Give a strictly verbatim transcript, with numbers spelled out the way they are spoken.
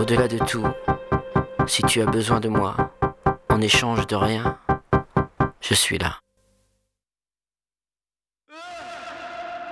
Au-delà de tout, si tu as besoin de moi, en échange de rien, je suis là.